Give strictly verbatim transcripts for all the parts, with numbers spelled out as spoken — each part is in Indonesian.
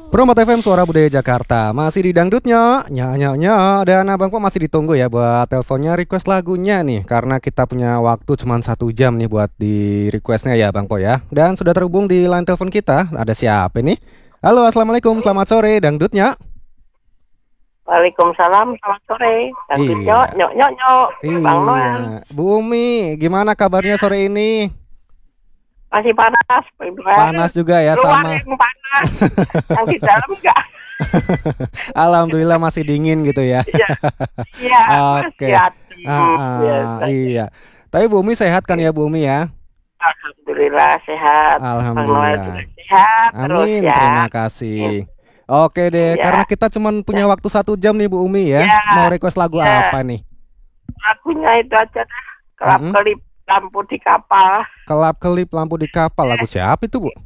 Promot F M Suara Budaya Jakarta. Masih di dangdutnya, nya-nya-nya. Dan Abang Po masih ditunggu ya buat teleponnya request lagunya nih. Karena kita punya waktu cuma satu jam nih buat di requestnya ya Bang Po ya. Dan sudah terhubung di line telepon kita. Ada siapa nih? Halo, assalamualaikum, selamat sore dangdutnya. Waalaikumsalam, selamat sore. Dangdutnya, Iya. nyok nyok nyok. Bang Noel Iya, Bu Umi, gimana kabarnya sore ini? masih panas, Bang Noel. Panas juga ya Luar sama. yang panas, yang di dalam enggak. Alhamdulillah masih dingin gitu ya. Iya, iya, Oke. masih adem. Ah, ah, Biasa. iya. Tapi Bu Umi sehat kan ya Bu Umi ya? Alhamdulillah sehat. Bang Noel Alhamdulillah. juga sehat terus Amin, ya. terima kasih. Oke deh, Iya. karena kita cuma punya waktu satu jam nih Bu Umi ya. Iya. Mau request lagu Iya. apa nih? Lagunya itu aja dah. Kelap Mm-mm. kelip lampu di kapal. Kelap kelip lampu di kapal. Lagu siapa itu Bu?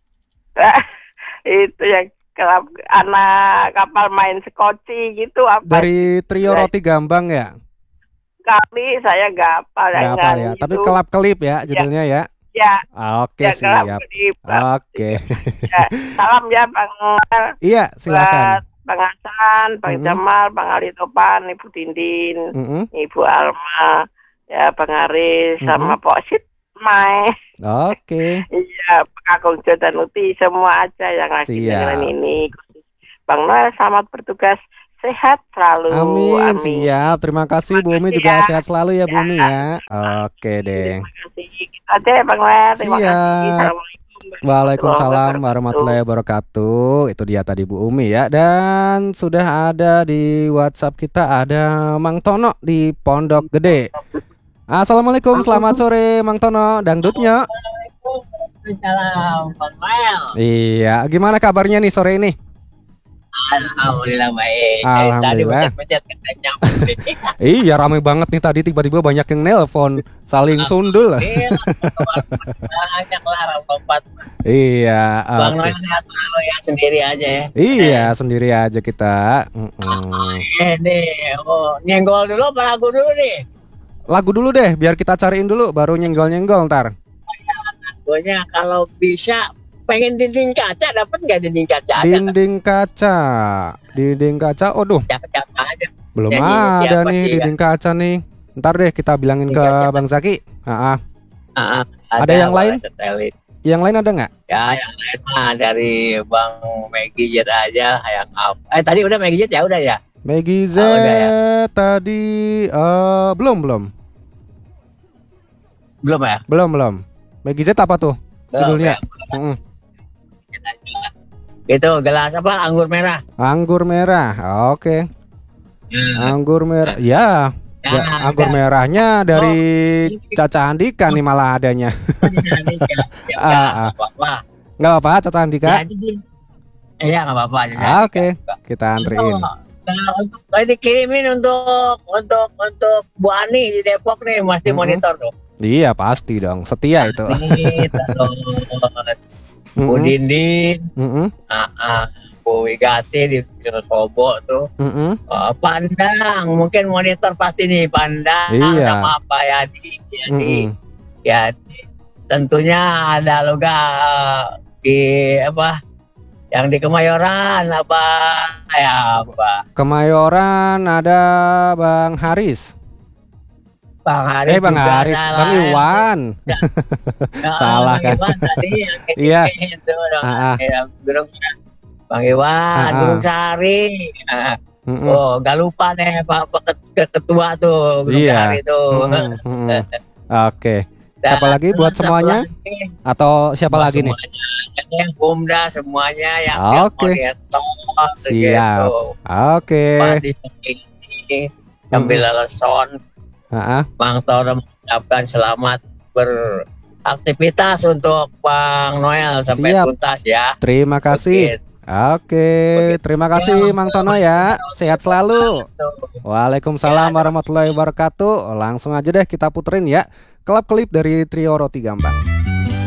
Itu yang kelap anak kapal main skoci gitu apa? Dari trio Iya. Roti Gambang ya? Kali saya nggak hafal yang Gak apa ya. nyanyi Tapi itu. kelap kelip ya judulnya ya. Ya, Oke ya kelap siap. kelip. Oke. Ya, salam ya Bang Noel, Iya silakan. buat Bang Hasan, Bang Mm-mm. Jamal, Bang Ali Topan, Ibu Dindin, Mm-mm. Ibu Alma, ya Bang Aris, Mm-mm. sama Pok Sit Mai, Oke. iya Pak Agung Jodanuti, semua aja yang lagi Siap. dengerin ini. Bang Noel, selamat bertugas, sehat selalu. Amin, siap. Terima kasih Bu Umi kasih juga ya. sehat selalu ya Bu Umi ya. Oke deh. Terima kasih. Gitu aja ya Bang Noel. Terima Siap. kasih. Assalamualaikum. Waalaikumsalam warahmatullahi wabarakatuh. Itu dia tadi Bu Umi ya. Dan sudah ada di WhatsApp kita ada Mang Tono di Pondok Gede. Assalamualaikum, selamat sore Mang Tono, dangdutnya. Waalaikumsalam, Bang Noel. Iya, gimana kabarnya nih sore ini? Alhamdulillah baik. Dari Alhamdulillah. Tadi pencet-pencet kita nyambung nih. Iya, ramai banget nih tadi tiba-tiba banyak yang nelpon, saling sundul. Iya, banyak lah lompat. Iya, Bang oke. Noel lihat selalu ya sendiri aja ya. Iya, sendiri aja kita. Mm-mm. Eh nih, oh, nyenggol dulu apa lagu dulu nih? Lagu dulu deh, biar kita cariin dulu, baru nyenggol-nyenggol ntar. Lagunya kalau bisa pengen dinding kaca, dapat nggak dinding kaca? Ada nggak? Dinding kaca, dinding kaca. Aduh, Siapa-siapa aja. belum Nyanyinya ada siapa nih sih, dinding kaca nih. Ntar deh kita bilangin ke Dinding kaca. Bang Zaki. Ah, ah. Ah, ah, Ada yang lain? boleh setelin. Yang lain ada nggak? Ya, yang lain mah dari Bang Maggie Jet aja yang up. Eh tadi udah Maggie Jet ya udah ya. Maggie Z Oh, udah ya. tadi eh, belum belum Belum ya? belum belum. Maggie Z apa tuh Belum judulnya? ya? Mm-mm. Itu gelas apa? Anggur merah. Anggur merah. Oke. Ya, Anggur merah. Ya, ya, ya, anggur ada. merahnya dari Caca Andika nih malah adanya. Ya, Ah, udah, ah. nggak apa-apa. Nggak apa Caca Andika? Jadi, iya nggak apa-apa. jadi Ah, Oke, nggak- kita antriin. Nah, untuk eh, dikirimin untuk untuk untuk Bu Ani di Depok nih mesti Mm-mm. monitor tuh. Iya pasti dong, setia itu. Nih, terus Bu Mm-mm, Dindin, mm-mm, ah, ah, Bu Wigati di Sobo tuh. mm-mm. Oh, Pandang, mungkin monitor pasti nih Pandang Iya. sama Pak Yadi, Yadi, Mm-mm. Yadi. Tentunya ada juga eh, di apa yang di Kemayoran apa ya apa Kemayoran ada Bang Haris. Bang Haris Eh Bang juga Haris, ada Bang lah. Iwan. Ya, Salah Bang kan? Iwan tadi yang kayak Iya. gitu dong. Ah, ah. Ya, Gunung Bang Iwan, Ah, ah. Gunung Sari. Ah, Mm-mm. oh, gak lupa deh Pak Pak Ket- Ketua tuh Gunung Iya. Sari tuh. Mm-mm, mm-mm. Oke. Dan Siapa lagi buat satu semuanya? lagi, Atau siapa buat lagi nih? semuanya. Ada yang Bumda semuanya yang Oke. yang monitor Siap. gitu. Oke. Pak di samping ini sambil leson Ah, ah. Bang Toro mengucapkan selamat beraktivitas untuk Bang Noel sampai Siap. tuntas ya. Terima kasih. Begitu. Oke, terima kasih Mang Tono ya. Sehat selalu. Waalaikumsalam warahmatullahi wabarakatuh. Langsung aja deh kita puterin ya klip-klip dari trio Roti Gambang.